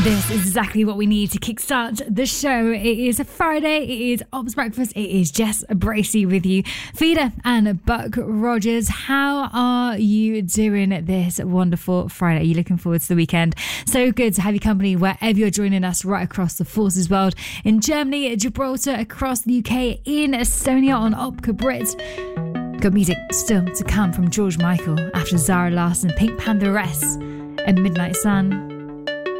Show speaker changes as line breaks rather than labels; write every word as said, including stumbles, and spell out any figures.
This is exactly what we need to kickstart the show. It is a Friday. It is Ops Breakfast. It is Jess Bracey with you. Feeder and Buck Rogers. How are you doing this wonderful Friday? Are you looking forward to the weekend? So good to have your company wherever you're joining us right across the Forces world. In Germany, Gibraltar, across the U K, in Estonia on Opca Brit. Good music still to come from George Michael after Zara Larsson, Pink Pantheress and Midnight Sun.